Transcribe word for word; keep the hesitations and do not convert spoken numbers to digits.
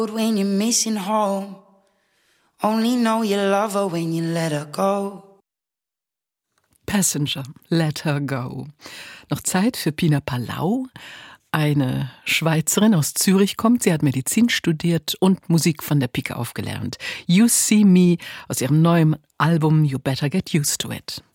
When you're missing home, only know you love her when you let her go. Passenger, let her go. Noch Zeit für Pina Palau. Eine Schweizerin aus Zürich kommt, sie hat Medizin studiert und Musik von der Pike auf gelernt. You See Me aus ihrem neuen Album You Better Get Used to It.